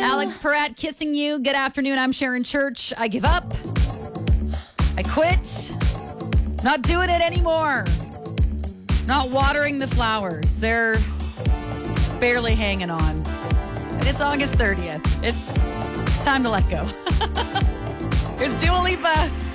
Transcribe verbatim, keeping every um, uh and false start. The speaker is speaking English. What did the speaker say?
Alex Perrat, Kissing You. Good afternoon. I'm Sharon Church. I give up. I quit. Not doing it anymore. Not watering the flowers. They're barely hanging on. And it's August thirtieth. It's, it's time to let go. Here's Dua Lipa.